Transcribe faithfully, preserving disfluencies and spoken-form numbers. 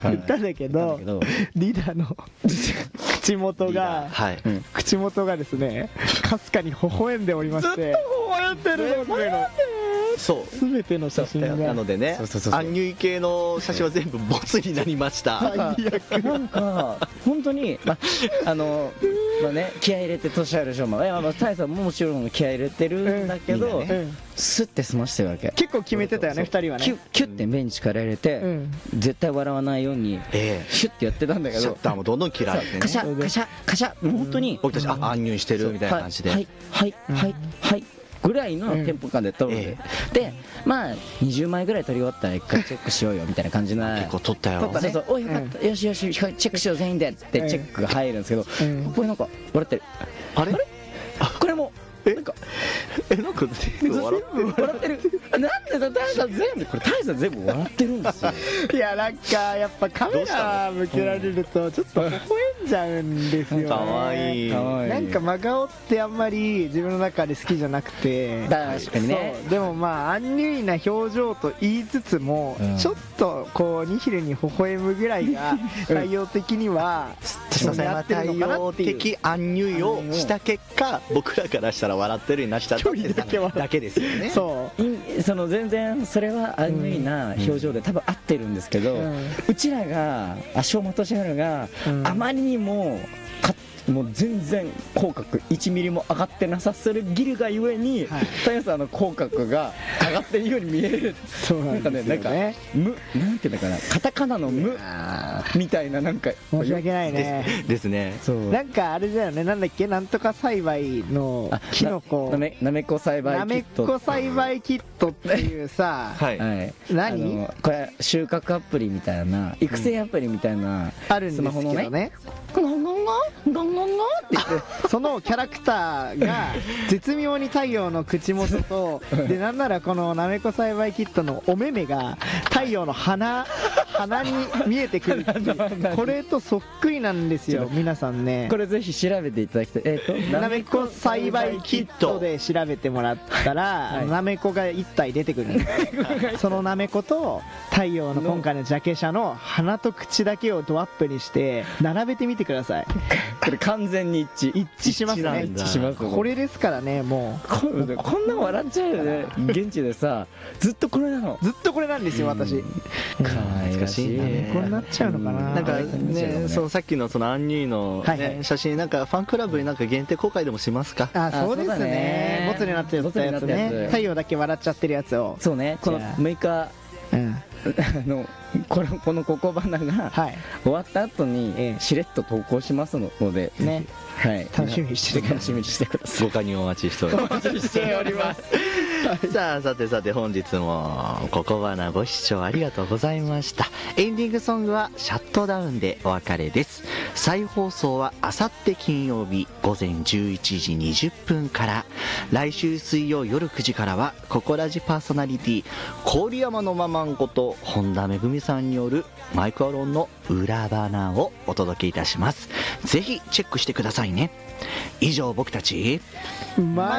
言ったんだけど、リーダーの口元が、はい、口元がですね、かすかに微笑んでおりまして、ずっと微笑んでるの、 そう、 全ての写真がなのでね、アンニュイ系の写真は全部ボツになりました。 なんか本当に、まあのまあね、気合い入れて年あるしょ、まあタイさんももちろん気合い入れてるんだけど、スッて済ましてるわけ。 結構決めてたよね、ふたりはね。 キュッキュッて目に力入れて、絶対笑わないようにシュッてやってたんだけど、 シャッターもどんどん切られてね、 カシャカシャカシャ、本当に僕たちあアンニュイしてるみたいな感じで、 はいはいはいはいぐらいのテンポ感で撮るので、でまあにじゅうまいぐらい撮り終わったら一回チェックしようよみたいな感じな、 結構撮ったよ、 そうそう、おいよかった、よしよしチェックしよう全員でってチェックが入るんですけど、これなんか笑ってる、 あれこれもなんかえなんか全部笑ってる笑ってるなんでだ、タイさん全部これタイさん全部笑ってるんですよ。 いやなんかやっぱカメラ向けられるとちょっと微笑んじゃうんですよね。 かわいい。 なんか真顔ってあんまり自分の中で好きじゃなくて、 確かにね。 でもまあアンニュイな表情と言いつつも、うん、ちょっとこうニヒルに微笑むぐらいが対応的には笹山対応的アンニュイをした結果、僕らからしたら笑ってるになっちゃったってだけですよね。 そうその全然それはアンニュイな表情で多分合ってるんですけど、うん、うちらが正本シャルがあまりにもかもう全然口角いちミリも上がってなさすぎるがゆえに、はい、タイさんの口角が上がってるように見える。 そうなんですよね。 なんかね、無なんていうのかな、カタカナの無みたいな、なんか申し訳ないね。 ですね。 そうなんかあれだよね、なんだっけ、なんとか栽培のキノコ、 なめなめこ栽培キット、 なめこ栽培キットっていうさ、 はい、何これ収穫アプリみたいな、育成アプリみたいな、 あるんですけどね。 ゴンゴンゴンゴンゴンゴンって言ってそのキャラクターが絶妙に太陽の口元とで、なんならこのなめこ栽培キットのお目目が太陽の鼻鼻に見えてくるっていう、これとそっくりなんですよ。皆さんね、 これぜひ調べていただきたい。えーとなめこ栽培キットで調べてもらったら、はい、なめこがいったい出てくるんですそのなめこと太陽の今回のジャケ写の鼻と口だけをドアップにして並べてみてください。 これ完全に一致一致しますね。 一致します。 これですからね、もうこ, こんな笑っちゃうよね。現地でさ、ずっとこれなの、 ずっとこれなんですよ、私。 かわいらしいね。 これになっちゃうのかな。 なんかね、そうさっきのそのアンニュイの写真、なんかファンクラブになんか限定公開でもしますか。 あ、そうですね。ボツになってるやつね。太陽だけ笑っちゃってるやつを。 そうね。このむいかのこのこのココバナが終わった後にしれっと投稿しますのでね。はい、 楽しみにして楽しみにしてください。 ご加入お待ちしております。お待ちしておりますさあさてさて、本日もここばなご視聴ありがとうございました。エンディングソングはシャットダウンでお別れです。再放送はあさって金曜日午前じゅういちじにじゅっぷんから、来週水曜夜くじからはココラジパーソナリティ郡山のママンこと本田めぐみさんによるマイクアロンの裏花をお届けいたします。ぜひチェックしてくださいね。以上、僕たちマ